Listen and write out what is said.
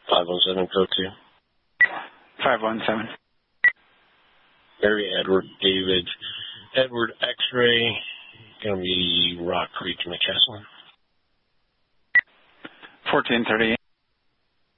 517 code 2. 517. Mary Edward David Edward X-ray. Going to be Rock Creek, McCaslin. 1438.